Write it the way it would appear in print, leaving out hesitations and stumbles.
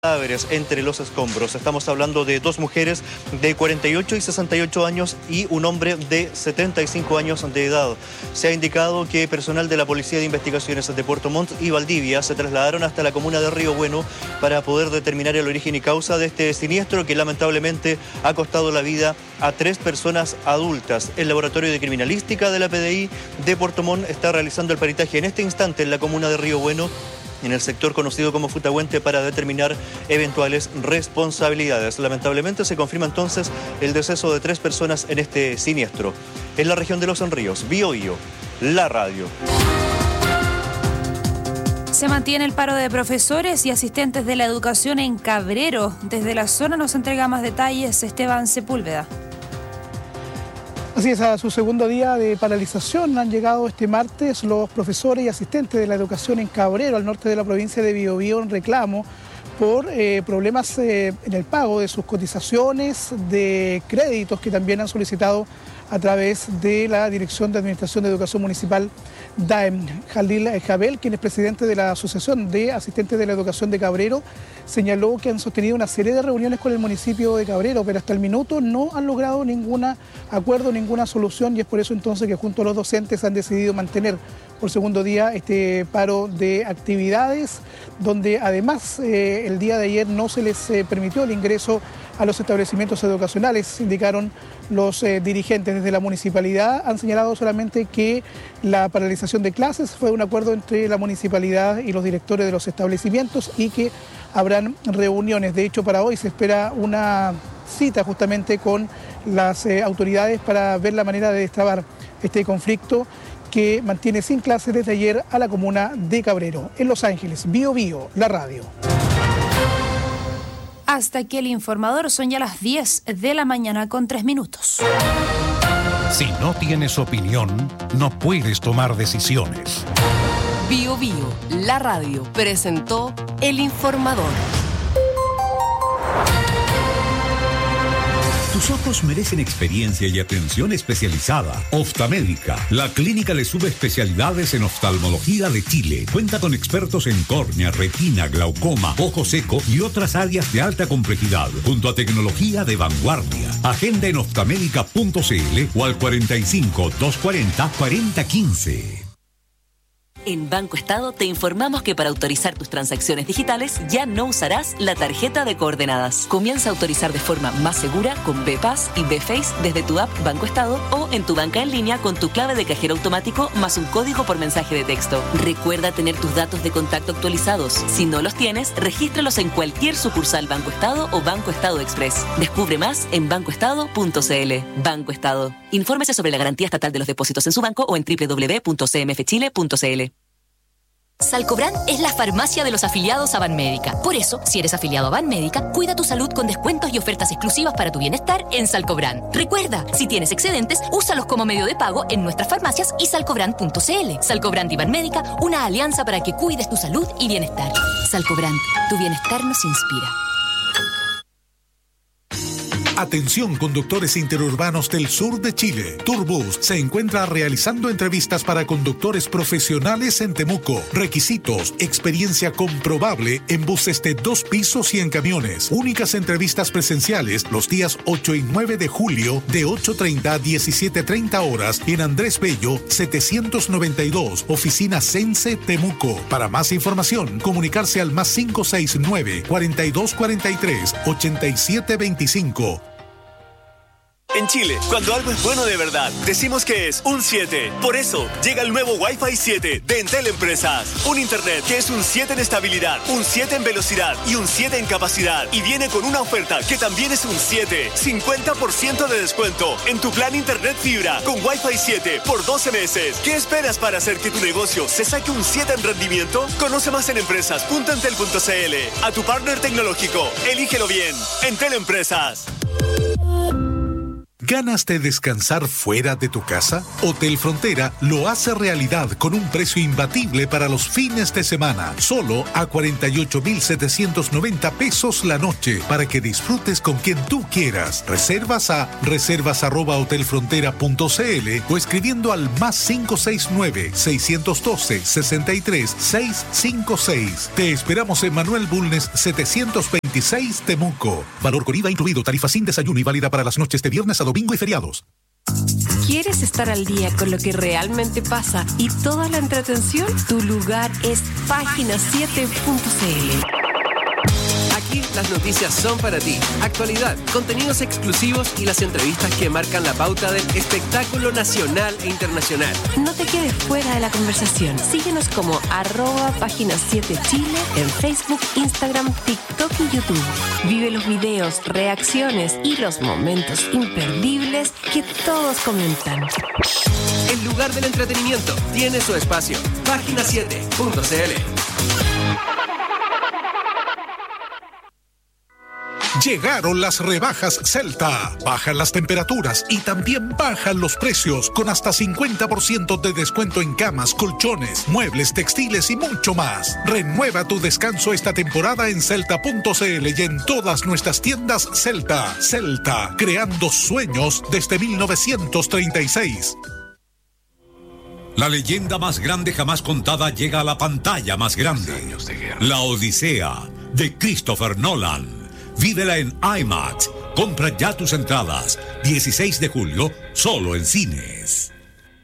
Cadáveres entre los escombros. Estamos hablando de dos mujeres de 48 y 68 años y un hombre de 75 años de edad. Se ha indicado que personal de la Policía de Investigaciones de Puerto Montt y Valdivia se trasladaron hasta la comuna de Río Bueno para poder determinar el origen y causa de este siniestro que lamentablemente ha costado la vida a 3 personas adultas. El Laboratorio de Criminalística de la PDI de Puerto Montt está realizando el peritaje en este instante en la comuna de Río Bueno, en el sector conocido como Futagüente, para determinar eventuales responsabilidades. Lamentablemente se confirma entonces el deceso de 3 personas en este siniestro. En la región de Los Ríos, Biobío, la radio. Se mantiene el paro de profesores y asistentes de la educación en Cabrero. Desde la zona nos entrega más detalles Esteban Sepúlveda. Así es, a su segundo día de paralización han llegado este martes los profesores y asistentes de la educación en Cabrero, al norte de la provincia de Biobío, en reclamo por problemas en el pago de sus cotizaciones, de créditos que también han solicitado a través de la Dirección de Administración de Educación Municipal DAEM. Jalil Jabel, quien es presidente de la Asociación de Asistentes de la Educación de Cabrero, señaló que han sostenido una serie de reuniones con el municipio de Cabrero, pero hasta el minuto no han logrado ningún acuerdo, ninguna solución, y es por eso entonces que junto a los docentes han decidido mantener por segundo día este paro de actividades, donde además el día de ayer no se les permitió el ingreso a los establecimientos educacionales, indicaron los dirigentes. Desde la municipalidad han señalado solamente que la paralización de clases fue un acuerdo entre la municipalidad y los directores de los establecimientos y que habrán reuniones. De hecho, para hoy se espera una cita justamente con las autoridades para ver la manera de destrabar este conflicto que mantiene sin clases desde ayer a la comuna de Cabrero. En Los Ángeles, Biobío, la radio. Hasta aquí el informador, son ya las 10 de la mañana con 3 minutos. Si no tienes opinión, no puedes tomar decisiones. Biobío, la radio, presentó el informador. Tus ojos merecen experiencia y atención especializada. Oftamédica, la clínica de subespecialidades en oftalmología de Chile. Cuenta con expertos en córnea, retina, glaucoma, ojo seco y otras áreas de alta complejidad, junto a tecnología de vanguardia. Agenda en oftamédica.cl o al 45 240 4015. En Banco Estado te informamos que para autorizar tus transacciones digitales ya no usarás la tarjeta de coordenadas. Comienza a autorizar de forma más segura con BPass y BFace desde tu app Banco Estado o en tu banca en línea con tu clave de cajero automático más un código por mensaje de texto. Recuerda tener tus datos de contacto actualizados. Si no los tienes, regístralos en cualquier sucursal Banco Estado o Banco Estado Express. Descubre más en bancoestado.cl. Banco Estado. Infórmese sobre la garantía estatal de los depósitos en su banco o en www.cmfchile.cl. Salcobrand es la farmacia de los afiliados a Banmédica. Por eso, si eres afiliado a Banmédica, cuida tu salud con descuentos y ofertas exclusivas para tu bienestar en Salcobrand. Recuerda, si tienes excedentes, úsalos como medio de pago en nuestras farmacias y salcobrand.cl. Salcobrand y Banmédica, una alianza para que cuides tu salud y bienestar. Salcobrand, tu bienestar nos inspira. Atención, conductores interurbanos del sur de Chile. Turbus se encuentra realizando entrevistas para conductores profesionales en Temuco. Requisitos: experiencia comprobable en buses de 2 pisos y en camiones. Únicas entrevistas presenciales los días 8 y 9 de julio de 8:30 a 17:30 horas en Andrés Bello 792, oficina Sense Temuco. Para más información, comunicarse al más 569 4243 8725. En Chile, cuando algo es bueno de verdad, decimos que es un 7. Por eso, llega el nuevo Wi-Fi 7 de Entel Empresas. Un internet que es un 7 en estabilidad, un 7 en velocidad y un 7 en capacidad. Y viene con una oferta que también es un 7. 50% de descuento en tu plan internet fibra con Wi-Fi 7 por 12 meses. ¿Qué esperas para hacer que tu negocio se saque un 7 en rendimiento? Conoce más en empresas.entel.cl. A tu partner tecnológico, elígelo bien. Entel Empresas. ¿Ganas de descansar fuera de tu casa? Hotel Frontera lo hace realidad con un precio imbatible para los fines de semana. Solo a 48,790 pesos la noche para que disfrutes con quien tú quieras. Reservas a reservas@hotelfrontera.cl o escribiendo al +569 612 63 656. Te esperamos en Manuel Bulnes 726 Temuco. Valor con IVA incluido. Tarifa sin desayuno y válida para las noches de viernes a domingo y feriados. ¿Quieres estar al día con lo que realmente pasa y toda la entretención? Tu lugar es Página7.cl. Aquí las noticias son para ti. Actualidad, contenidos exclusivos y las entrevistas que marcan la pauta del espectáculo nacional e internacional. No te quedes fuera de la conversación. Síguenos como @Página7Chile en Facebook, Instagram, TikTok y YouTube. Vive los videos, reacciones y los momentos imperdibles que todos comentan. El lugar del entretenimiento tiene su espacio. Página7.cl. Llegaron las rebajas Celta. Bajan las temperaturas y también bajan los precios con hasta 50% de descuento en camas, colchones, muebles, textiles y mucho más. Renueva tu descanso esta temporada en celta.cl y en todas nuestras tiendas Celta. Celta, creando sueños desde 1936. La leyenda más grande jamás contada llega a la pantalla más grande. La Odisea, de Christopher Nolan. Vívela en IMAX. Compra ya tus entradas. 16 de julio, solo en cines.